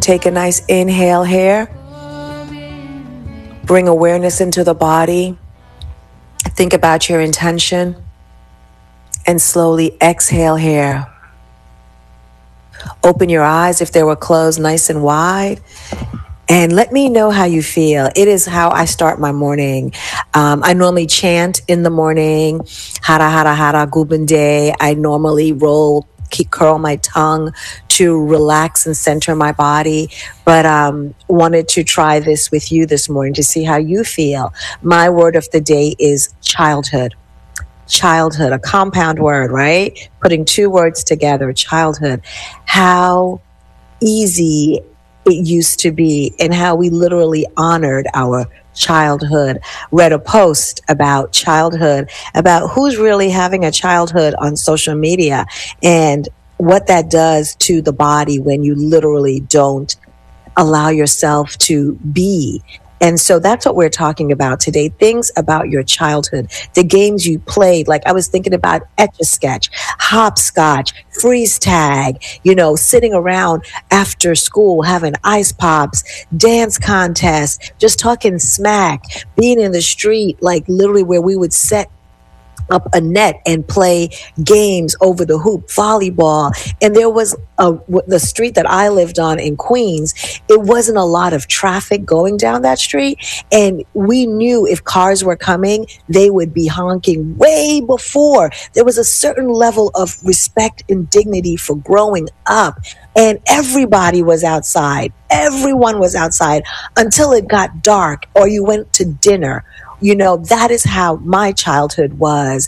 Take a nice inhale here. Bring awareness into the body. Think about your intention. And slowly exhale here. Open your eyes if they were closed nice and wide. And let me know how you feel. It is how I start my morning. I normally chant in the morning. Hara hara hara gubinde. I normally curl my tongue to relax and center my body. But wanted to try this with you this morning to see how you feel. My word of the day is childhood. Childhood, a compound word, right? Putting two words together, childhood. How easy it used to be and how we literally honored our childhood. Read a post about childhood, about who's really having a childhood on social media and what that does to the body when you literally don't allow yourself to be. And so that's what we're talking about today. Things about your childhood, the games you played. Like I was thinking about Etch-a-Sketch, hopscotch, freeze tag, sitting around after school, having ice pops, dance contests, just talking smack, being in the street, like literally where we would set up a net and play games over the hoop, volleyball. And there was the street that I lived on in Queens. It wasn't a lot of traffic going down that street. And we knew if cars were coming, they would be honking way before. There was a certain level of respect and dignity for growing up. And everybody was outside. Everyone was outside until it got dark or you went to dinner. That is how my childhood was.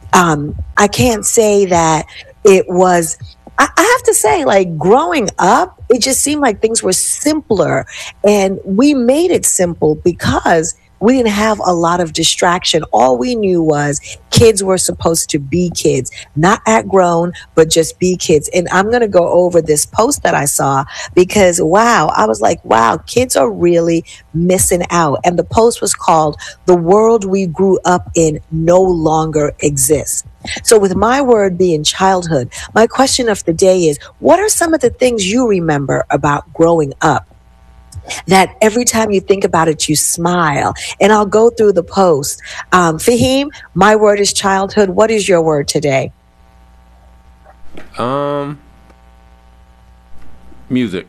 I can't say that it was, I have to say, like growing up, it just seemed like things were simpler and we made it simple because we didn't have a lot of distraction. All we knew was kids were supposed to be kids, not act grown, but just be kids. And I'm going to go over this post that I saw because, I was like, wow, kids are really missing out. And the post was called, "The World We Grew Up In No Longer Exists." So with my word being childhood, my question of the day is, what are some of the things you remember about growing up that every time you think about it, you smile? And I'll go through the post. Fahim, my word is childhood. What is your word today? Music.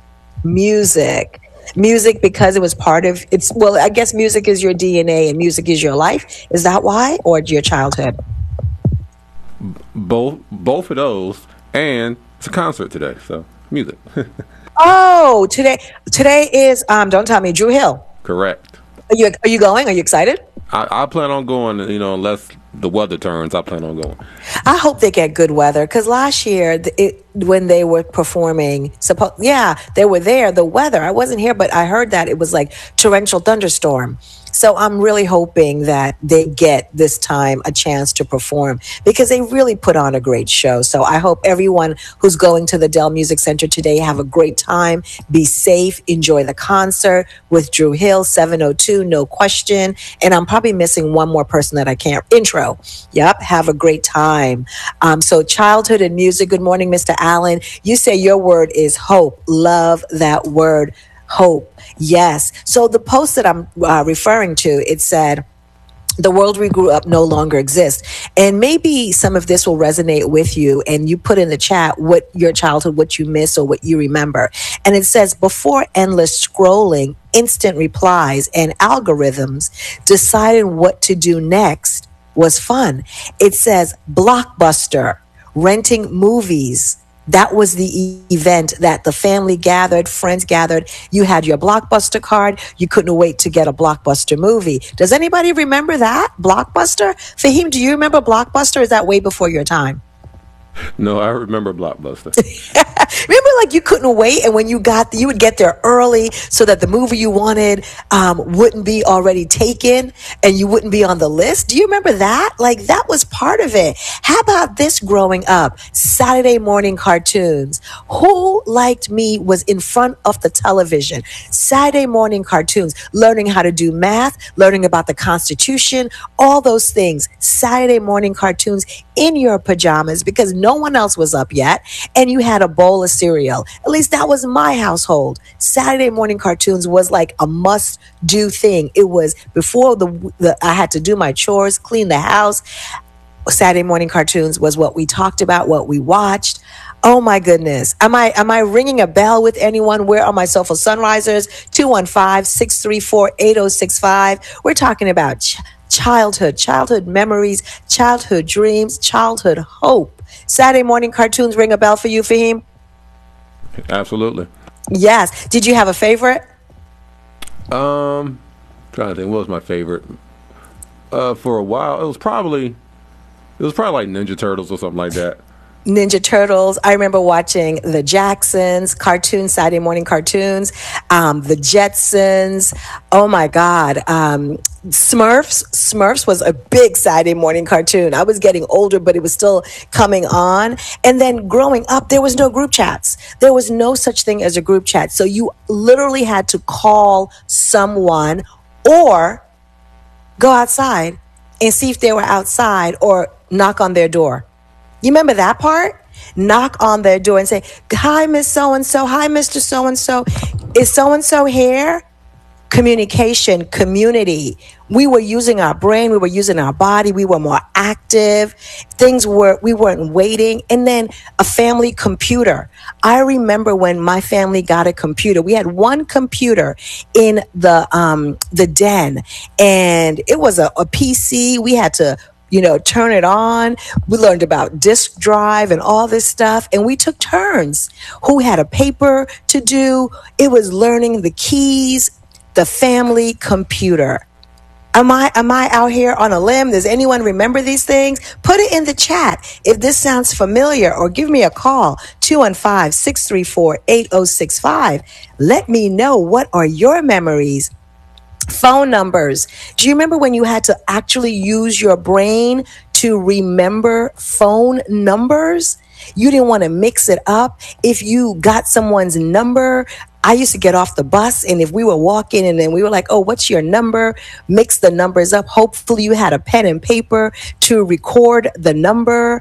Music because it was part of it's. Well, I guess music is your DNA and music is your life. Is that why, or your childhood? Both of those, and it's a concert today, so music. Oh, today is don't tell me, Dru Hill. Correct. Are you going? Are you excited? I plan on going, unless the weather turns, I plan on going. I hope they get good weather because last year when they were performing, they were there. The weather, I wasn't here, but I heard that it was like torrential thunderstorm. So I'm really hoping that they get this time a chance to perform because they really put on a great show. So I hope everyone who's going to the Dell Music Center today have a great time. Be safe. Enjoy the concert with Dru Hill, 702, no question. And I'm probably missing one more person that I can't intro. Yep. Have a great time. So childhood and music. Good morning, Mr. Allen. You say your word is hope. Love that word. Hope. Yes. So the post that I'm referring to, it said, "The world we grew up no longer exists." And maybe some of this will resonate with you. And you put in the chat what your childhood, what you miss or what you remember. And it says, before endless scrolling, instant replies and algorithms, deciding what to do next was fun. It says Blockbuster, renting movies. That was the event that the family gathered, friends gathered. You had your Blockbuster card. You couldn't wait to get a Blockbuster movie. Does anybody remember that? Blockbuster? Fahim, do you remember Blockbuster? Is that way before your time? No, I remember Blockbuster. Remember, like you couldn't wait, and when you would get there early so that the movie you wanted wouldn't be already taken and you wouldn't be on the list. Do you remember that? Like that was part of it. How about this growing up? Saturday morning cartoons. Who Liked Me was in front of the television. Saturday morning cartoons, learning how to do math, learning about the Constitution, all those things. Saturday morning cartoons in your pajamas because no one else was up yet, and you had a bowl of cereal. cereal. At least that was my household. Saturday morning cartoons was like a must do thing. It was before I had to do my chores, clean the house. Saturday morning cartoons was what we talked about, what we watched. Oh my goodness. Am I ringing a bell with anyone? Where are my soulful sunrisers? 215-634-8065. We're talking about childhood memories, childhood dreams, childhood hope. Saturday morning cartoons ring a bell for you, Fahim? Absolutely. Yes. Did you have a favorite? Trying to think, what was my favorite? For a while, it was probably like Ninja Turtles or something like that. Ninja Turtles. I remember watching the Jacksons, Saturday morning cartoons, the Jetsons. Oh my God. Smurfs was a big Saturday morning cartoon. I was getting older, but it was still coming on. And then growing up, there was no group chats. There was no such thing as a group chat. So you literally had to call someone or go outside and see if they were outside or knock on their door. You remember that part? Knock on their door and say, "Hi, Miss So-and-so. Hi, Mr. So-and-so. Is so-and-so here?" Communication, community. We were using our brain. We were using our body. We were more active. We weren't waiting. And then a family computer. I remember when my family got a computer. We had one computer in the den, and it was a PC. We had to turn it on. We learned about disk drive and all this stuff. And we took turns. Who had a paper to do? It was learning the keys, the family computer. Am I out here on a limb? Does anyone remember these things? Put it in the chat if this sounds familiar, or give me a call, 215-634-8065. Let me know, what are your memories? Phone numbers. Do you remember when you had to actually use your brain to remember phone numbers? You didn't want to mix it up. If you got someone's number, I used to get off the bus, and if we were walking and then we were like, "Oh, what's your number?" Mix the numbers up. Hopefully you had a pen and paper to record the number.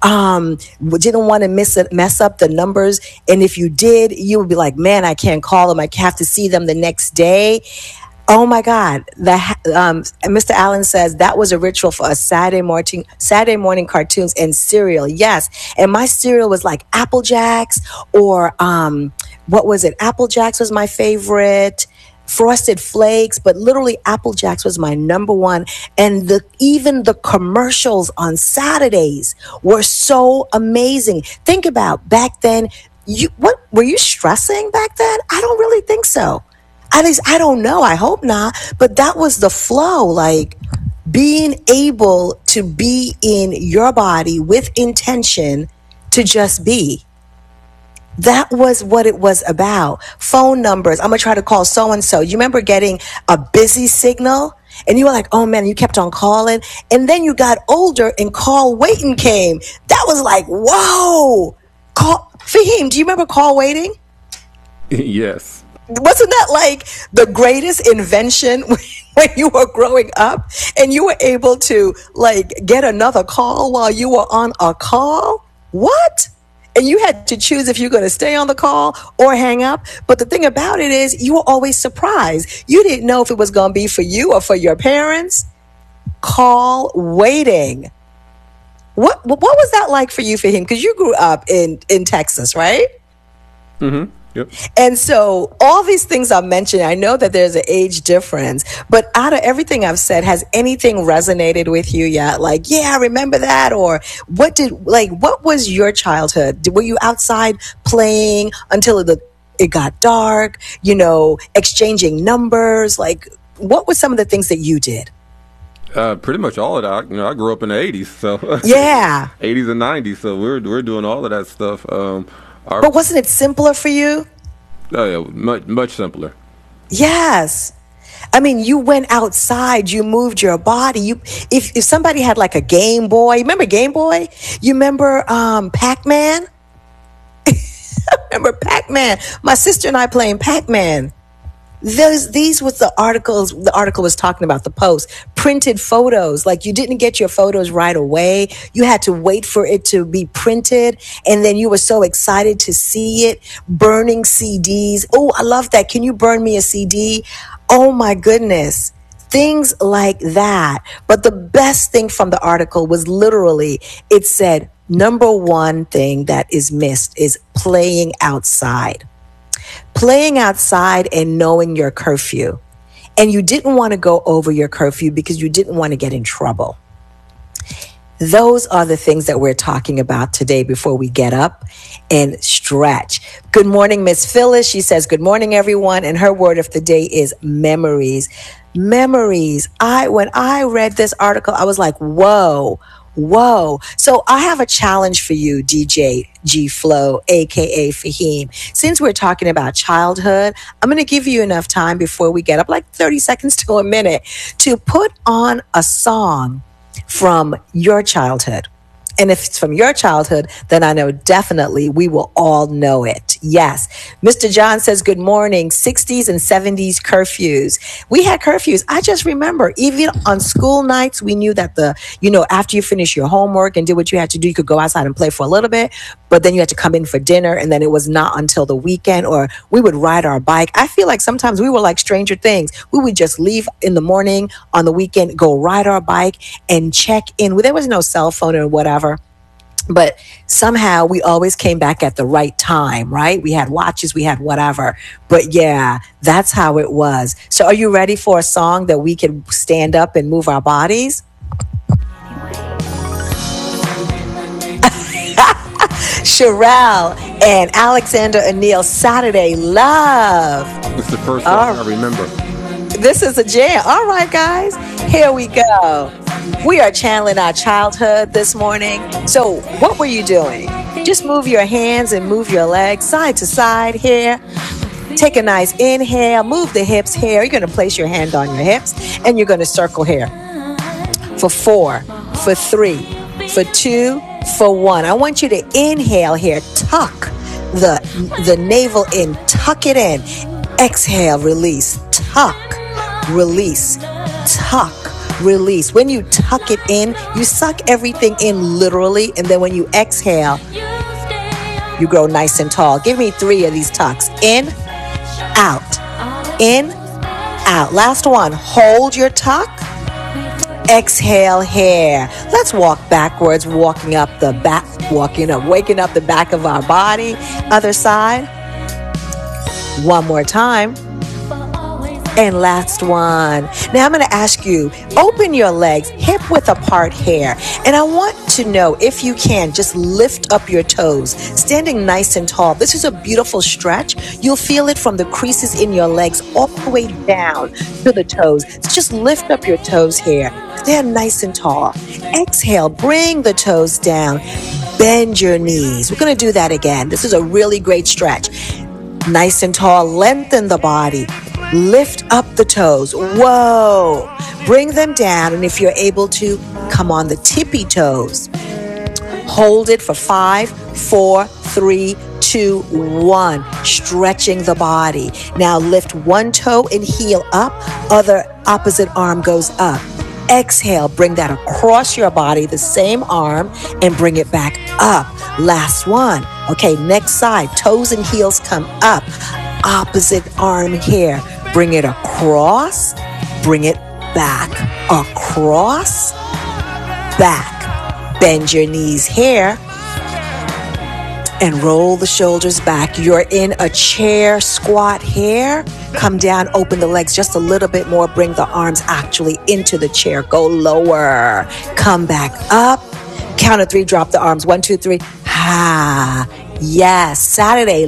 We didn't want to mess up the numbers. And if you did, you would be like, "Man, I can't call them. I have to see them the next day." Oh my God. Mr. Allen says that was a ritual for us, Saturday morning cartoons and cereal. Yes. And my cereal was like Apple Jacks, or what was it? Apple Jacks was my favorite. Frosted Flakes, but literally Apple Jacks was my number one. And even the commercials on Saturdays were so amazing. Think about back then. What were you stressing back then? I don't really think so. At least I don't know. I hope not. But that was the flow, like being able to be in your body with intention to just be. That was what it was about. Phone numbers. I'm going to try to call so-and-so. You remember getting a busy signal? And you were like, "Oh man," you kept on calling. And then you got older and call waiting came. That was like, whoa. Fahim, do you remember call waiting? Yes. Wasn't that like the greatest invention when you were growing up and you were able to like get another call while you were on a call? What? And you had to choose if you're going to stay on the call or hang up. But the thing about it is you were always surprised. You didn't know if it was going to be for you or for your parents. Call waiting. What was that like for you, Fahim? Because you grew up in Texas, right? Mm-hmm. Yep. And so all these things I'm mentioning, I know that there's an age difference, but out of everything I've said, has anything resonated with you yet? Like, yeah, I remember that. Or what was your childhood? Were you outside playing until it got dark, exchanging numbers? Like, what were some of the things that you did? Pretty much all of that. I grew up in the 80s, so yeah, 80s and 90s. So we're doing all of that stuff. But wasn't it simpler for you? Oh yeah, much simpler. Yes. I mean, you went outside, you moved your body. If somebody had like a Game Boy, remember Game Boy? You remember Pac-Man? I remember Pac-Man. My sister and I playing Pac-Man. These was the articles. The article was talking about the post printed photos. Like you didn't get your photos right away. You had to wait for it to be printed. And then you were so excited to see it. Burning CDs. Oh, I love that. Can you burn me a CD? Oh my goodness. Things like that. But the best thing from the article was literally, it said, number one thing that is missed is playing outside. Playing outside and knowing your curfew. And you didn't want to go over your curfew because you didn't want to get in trouble. Those are the things that we're talking about today before we get up and stretch. Good morning, Miss Phyllis. She says, good morning, everyone. And her word of the day is memories. Memories. When I read this article, I was like, whoa. So I have a challenge for you, DJ G Flow, aka Fahim. Since we're talking about childhood, I'm going to give you enough time before we get up, like 30 seconds to a minute, to put on a song from your childhood. And if it's from your childhood, then I know definitely we will all know it. Yes. Mr. John says, good morning. 60s and 70s curfews. We had curfews. I just remember even on school nights, we knew that after you finish your homework and did what you had to do, you could go outside and play for a little bit, but then you had to come in for dinner. And then it was not until the weekend, or we would ride our bike. I feel like sometimes we were like Stranger Things. We would just leave in the morning on the weekend, go ride our bike and check in. There was no cell phone or whatever. But somehow we always came back at the right time, right? We had watches, we had whatever. But yeah, that's how it was. So are you ready for a song that we can stand up and move our bodies? Sherelle and Alexander O'Neal, Saturday Love. It's the first song I remember. This is a jam. All right, guys, here we go. We are channeling our childhood this morning. So what were you doing? Just move your hands and move your legs side to side here. Take a nice inhale, move the hips here. You're going to place your hand on your hips and you're going to circle here. For 4, for 3, for 2, for 1. I want you to inhale here. Tuck the navel in. Tuck it in. Exhale, release. Tuck, release. Tuck, release. When you tuck it in, you suck everything in literally. And then when you exhale, you grow nice and tall. Give me 3 of these tucks. In, out. In, out. Last one. Hold your tuck. Exhale here. Let's walk backwards, waking up the back of our body. Other side. One more time. And last one. Now I'm going to ask you, open your legs, hip width apart here. And I want to know, if you can, just lift up your toes, standing nice and tall. This is a beautiful stretch. You'll feel it from the creases in your legs all the way down to the toes. So just lift up your toes here. Stand nice and tall. Exhale, bring the toes down. Bend your knees. We're going to do that again. This is a really great stretch. Nice and tall. Lengthen the body. Lift up the toes. Whoa. Bring them down. And if you're able to, come on the tippy toes. Hold it for 5, 4, 3, 2, 1. Stretching the body. Now lift one toe and heel up. Other opposite arm goes up. Exhale. Bring that across your body, the same arm, and bring it back up. Last one. Okay, next side. Toes and heels come up. Opposite arm here. Bring it across, bring it back, across, back. Bend your knees here and roll the shoulders back. You're in a chair squat here. Come down, open the legs just a little bit more. Bring the arms actually into the chair. Go lower. Come back up. Count of 3, drop the arms. 1, 2, 3. Ha. Yes. Saturday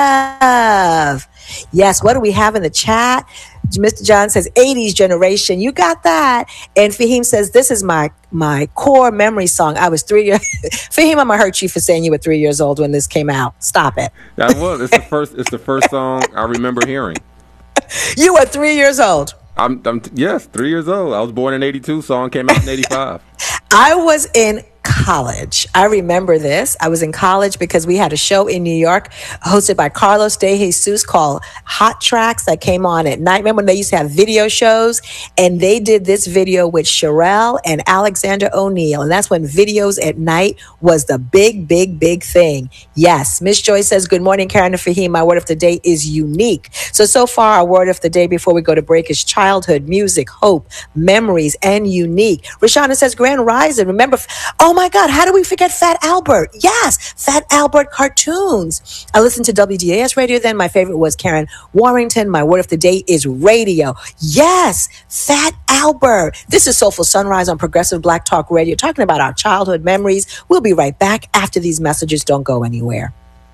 love. Yes, what do we have in the chat? Mr. John says 80s generation. You got that. And Fahim says, this is my core memory song. I was 3 years. Fahim, I'm going to hurt you for saying you were 3 years old when this came out. Stop it. That was. It's the first song I remember hearing. You were 3 years old. Yes, 3 years old. I was born in 82. Song came out in 85. I was in college. I remember this. I was in college because we had a show in New York hosted by Carlos De Jesus called Hot Tracks that came on at night. Remember when they used to have video shows? And they did this video with Sherelle and Alexander O'Neal. And that's when videos at night was the big, big, big thing. Yes. Miss Joy says, good morning, Karen and Fahim. My word of the day is unique. So far, our word of the day before we go to break is childhood, music, hope, memories, and unique. Rashana says, Grand Rising. Remember, oh my God, how do we forget Fat Albert? Yes, Fat Albert cartoons. I listened to WDAS radio then. My favorite was Karen Warrington. My word of the day is radio. Yes, Fat Albert. This is Soulful Sunrise on Progressive Black Talk Radio, talking about our childhood memories. We'll be right back after these messages. Don't go anywhere.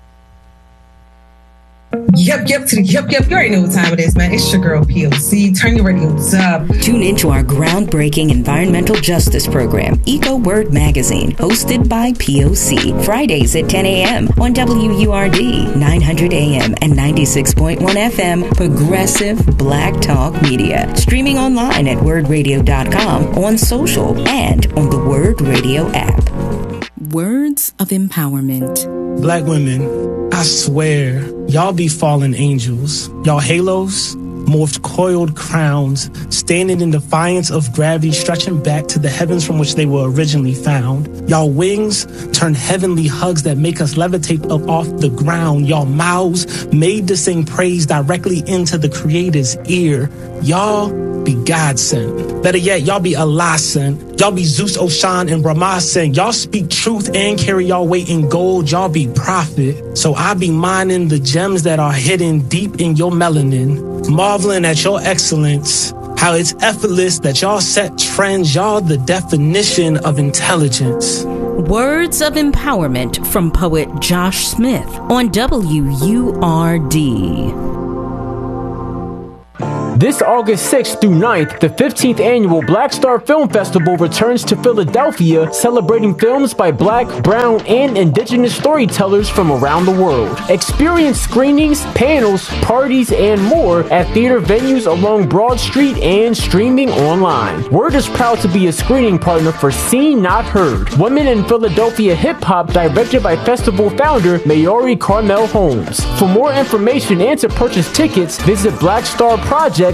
Yep. You already know what time it is, man. It's your girl, POC. Turn your radios up. Tune into our groundbreaking environmental justice program, Eco Word Magazine, hosted by POC. Fridays at 10 a.m. on WURD, 900 a.m. and 96.1 FM, Progressive Black Talk Media. Streaming online at wordradio.com, on social, and on the Word Radio app. Words of empowerment. Black women, I swear, y'all be fallen angels. Y'all halos, morphed coiled crowns, standing in defiance of gravity, stretching back to the heavens from which they were originally found. Y'all wings turn heavenly hugs that make us levitate up off the ground. Y'all mouths made to sing praise directly into the Creator's ear. Y'all be God sent. Better yet, y'all be Allah sent. Y'all be Zeus, Oshan, and Brahma sent. Y'all speak truth and carry y'all weight in gold. Y'all be prophet. So I be mining the gems that are hidden deep in your melanin, marveling at your excellence, how it's effortless that y'all set trends. Y'all the definition of intelligence. Words of empowerment from poet Josh Smith on WURD. This August 6th through 9th, the 15th annual Black Star Film Festival returns to Philadelphia, celebrating films by Black, Brown, and Indigenous storytellers from around the world. Experience screenings, panels, parties, and more at theater venues along Broad Street and streaming online. Word is proud to be a screening partner for Seen Not Heard, Women in Philadelphia Hip Hop, directed by festival founder Maori Carmel Holmes. For more information and to purchase tickets, visit blackstarprojects.org.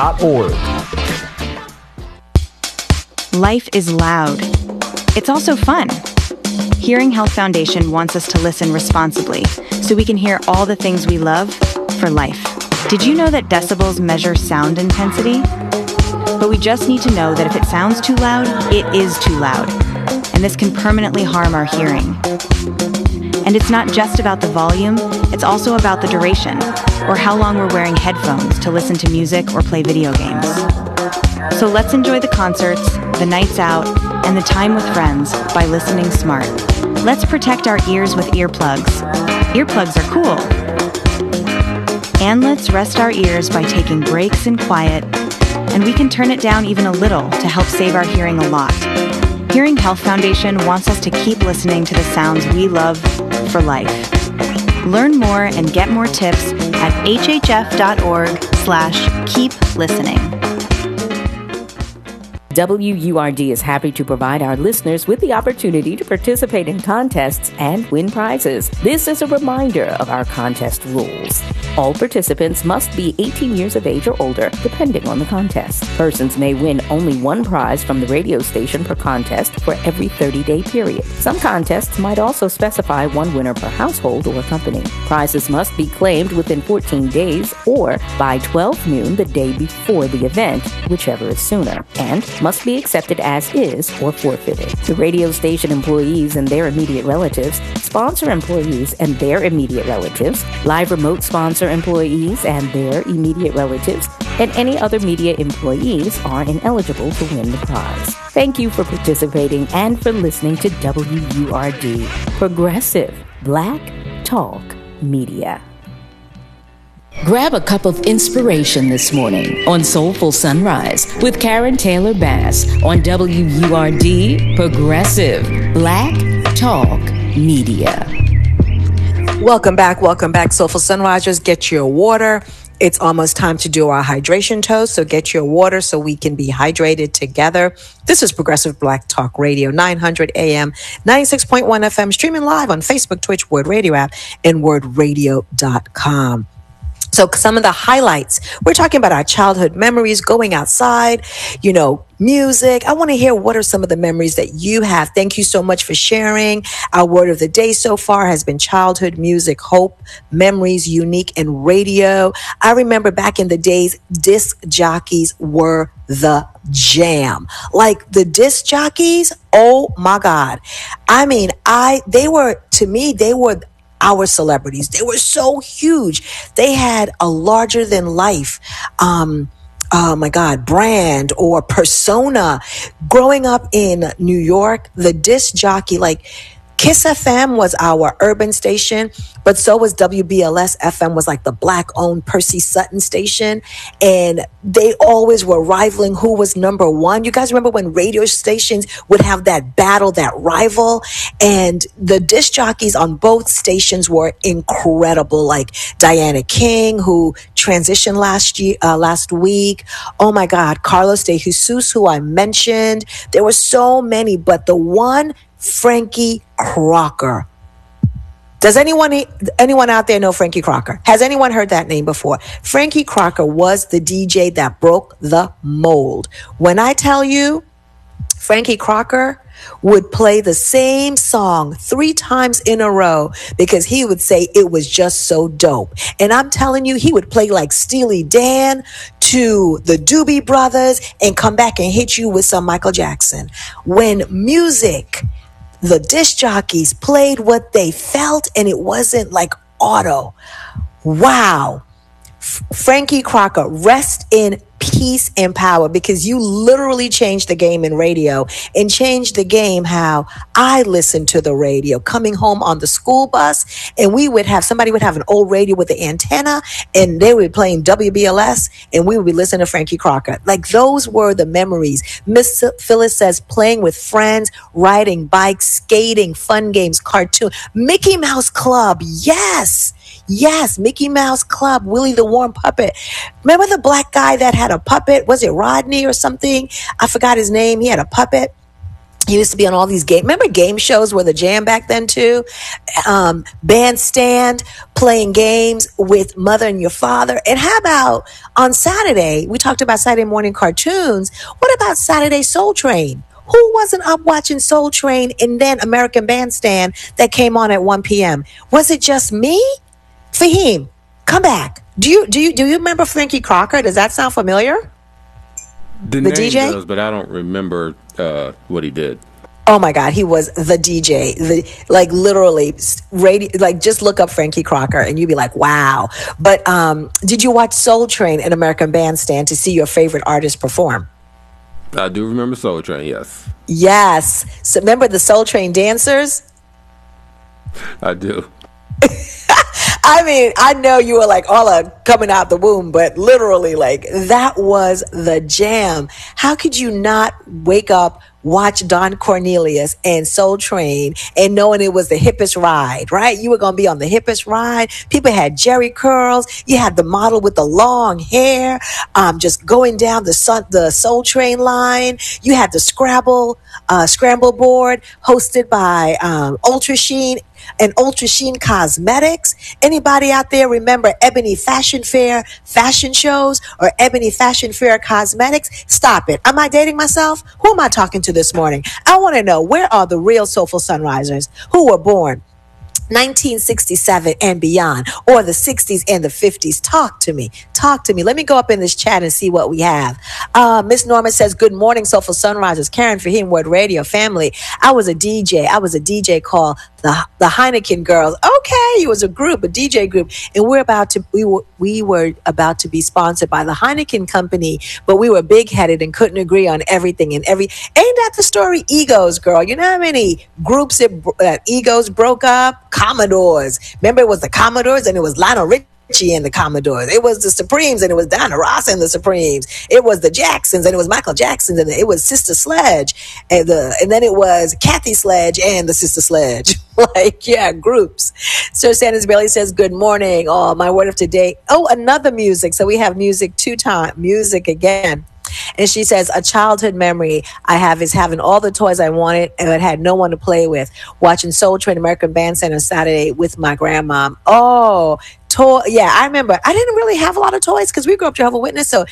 Life is loud. It's also fun. Hearing Health Foundation wants us to listen responsibly so we can hear all the things we love for life. Did you know that decibels measure sound intensity? But we just need to know that if it sounds too loud, it is too loud. And this can permanently harm our hearing. And it's not just about the volume, it's also about the duration, or how long we're wearing headphones to listen to music or play video games. So let's enjoy the concerts, the nights out, and the time with friends by listening smart. Let's protect our ears with earplugs. Earplugs are cool. And let's rest our ears by taking breaks in quiet, and we can turn it down even a little to help save our hearing a lot. Hearing Health Foundation wants us to keep listening to the sounds we love for life. Learn more and get more tips at hhf.org/keep-listening. WURD is happy to provide our listeners with the opportunity to participate in contests and win prizes. This is a reminder of our contest rules. All participants must be 18 years of age or older, depending on the contest. Persons may win only one prize from the radio station per contest for every 30-day period. Some contests might also specify one winner per household or company. Prizes must be claimed within 14 days or by 12 noon the day before the event, whichever is sooner, and must be accepted as is or forfeited. The radio station employees and their immediate relatives, sponsor employees and their immediate relatives, live remote sponsor employees and their immediate relatives, and any other media employees are ineligible to win the prize. Thank you for participating and for listening to WURD, Progressive Black Talk Media. Grab a cup of inspiration this morning on Soulful Sunrise with Karen Taylor Bass on WURD, Progressive Black Talk Media. Welcome back, Soulful Sunrisers. Get your water, It's almost time to do our hydration toast, so get your water so we can be hydrated together. This is Progressive Black Talk Radio, 900 AM, 96.1 FM, streaming live on Facebook, Twitch, Word Radio app, and wordradio.com. So some of the highlights, we're talking about our childhood memories, going outside, music. I want to hear what are some of the memories that you have. Thank you so much for sharing. Our word of the day so far has been childhood music, hope, memories, unique, and radio. I remember back in the days, disc jockeys were the jam. Like the disc jockeys, oh my God. I mean, they were our celebrities. They were so huge. They had a larger than life, brand or persona. Growing up in New York, the disc jockey, like Kiss FM was our urban station, but so was WBLS FM, was like the black-owned Percy Sutton station, and they always were rivaling who was number one. You guys remember when radio stations would have that battle, that rival? And the disc jockeys on both stations were incredible, like Diana King, who transitioned last week. Oh my God, Carlos de Jesus, who I mentioned. There were so many, but the one, Frankie Crocker. Does anyone out there know Frankie Crocker? Has anyone heard that name before? Frankie Crocker was the DJ that broke the mold. When I tell you, Frankie Crocker would play the same song 3 times in a row because he would say it was just so dope. And I'm telling you, he would play like Steely Dan to the Doobie Brothers and come back and hit you with some Michael Jackson. When music, the disc jockeys played what they felt, and it wasn't like auto. Wow. Frankie Crocker, rest in peace and power, because you literally changed the game in radio and changed the game how I listened to the radio. Coming home on the school bus, and somebody would have an old radio with the antenna, and they would be playing WBLS, and we would be listening to Frankie Crocker. Like, those were the memories. Miss Phyllis says playing with friends, riding bikes, skating, fun games, cartoon, Mickey Mouse Club. Yes, Mickey Mouse Club, Willie the Warm Puppet. Remember the black guy that had a puppet? Was it Rodney or something? I forgot his name. He had a puppet. He used to be on all these remember game shows were the jam back then too? Bandstand, playing games with Mother and Your Father. And how about on Saturday, we talked about Saturday morning cartoons. What about Saturday Soul Train? Who wasn't up watching Soul Train and then American Bandstand that came on at 1 p.m.? Was it just me? Fahim, come back. Do you remember Frankie Crocker? Does that sound familiar? The name DJ does, but I don't remember what he did. Oh my God, he was the DJ. Literally radio. Like, just look up Frankie Crocker and you'd be like, wow. But did you watch Soul Train and American Bandstand to see your favorite artist perform? I do remember Soul Train. Yes. Yes. So remember the Soul Train dancers? I do. I mean, I know you were like all coming out the womb, but literally, like, that was the jam. How could you not wake up, watch Don Cornelius and Soul Train and knowing it was the hippest ride, right? You were going to be on the hippest ride. People had Jerry curls. You had the model with the long hair, just going down the Soul Train line. You had the scramble board hosted by Ultra Sheen and Ultra Sheen Cosmetics. Anybody out there remember Ebony Fashion Fair fashion shows or Ebony Fashion Fair Cosmetics? Stop it. Am I dating myself? Who am I talking to this morning? I want to know, where are the real soulful sunrisers who were born 1967 and beyond, or the 60s and the 50s? Talk to me. Let me go up in this chat and see what we have. Miss Norma says, good morning, Soulful Sunrisers. Karen Fahim, Word Radio family. I was a DJ called the Heineken Girls. Okay, it was a DJ group, and we were about to be sponsored by the Heineken company, but we were big-headed and couldn't agree on everything. Ain't that the story? Egos, girl. You know how many groups that Egos broke up? Commodores. Remember, it was the Commodores, and it was Lionel Richie Richie and the Commodores. It was the Supremes, and it was Donna Ross and the Supremes. It was the Jacksons, and it was Michael Jackson, and it was Sister Sledge, and then it was Kathy Sledge and the Sister Sledge. Like, yeah, groups. Sir Sanders Bailey says, good morning. Oh, my word of today. Oh, another music. So we have music 2 times. Music again. And she says, a childhood memory I have is having all the toys I wanted and I had no one to play with. Watching Soul Train American Bandstand on Saturday with my grandmom. Oh, yeah, I remember. I didn't really have a lot of toys because we grew up Jehovah's Witness. So,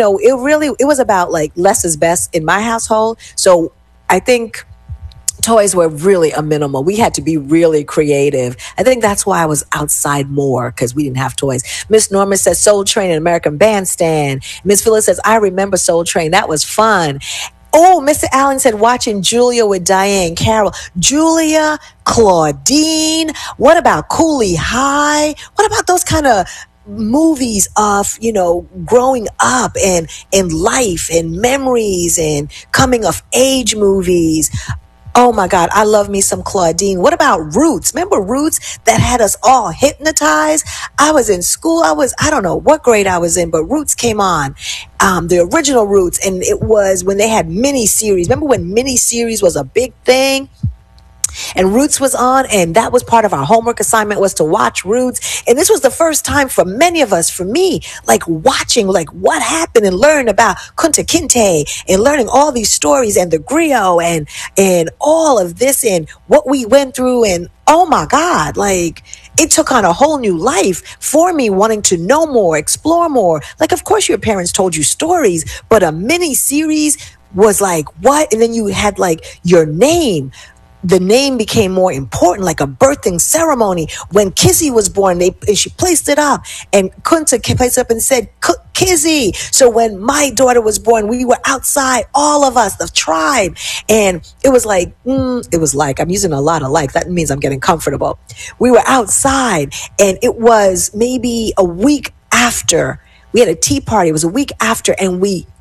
it was about like less is best in my household. So I think toys were really a minimal. We had to be really creative. I think that's why I was outside more, because we didn't have toys. Miss Norma says Soul Train and American Bandstand. Miss Phyllis says, I remember Soul Train. That was fun. Oh, Mr. Allen said watching Julia with Diane Carroll. Julia, Claudine. What about Cooley High? What about those kind of movies of, growing up and life and memories and coming of age movies? Oh my God, I love me some Claudine. What about Roots? Remember Roots that had us all hypnotized? I was in school. I don't know what grade I was in, but Roots came on. The original Roots. And it was when they had mini-series. Remember when mini-series was a big thing? And Roots was on, and that was part of our homework assignment, was to watch Roots. And this was the first time for many of us, for me, like watching like what happened and learn about Kunta Kinte and learning all these stories and the griot and all of this and what we went through. And oh my God, like it took on a whole new life for me, wanting to know more, explore more. Like, of course, your parents told you stories, but a mini series was like, what? And then you had like your name. The name became more important, like a birthing ceremony. When Kizzy was born, she placed it up, and Kunta placed it up and said, Kizzy. So when my daughter was born, we were outside, all of us, the tribe. And it was like, I'm using a lot of like, that means I'm getting comfortable. We were outside, and it was maybe a week after. We had a tea party. It was a week after, and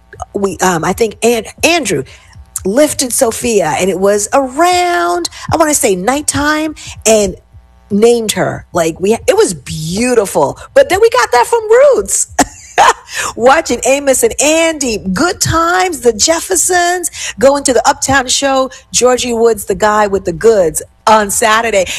I think Andrew lifted Sophia, and it was around, I want to say nighttime, and named her. Like it was beautiful. But then we got that from Roots. Watching Amos and Andy, Good Times, the Jeffersons, going to the Uptown Show, Georgie Woods, the guy with the goods, on Saturday.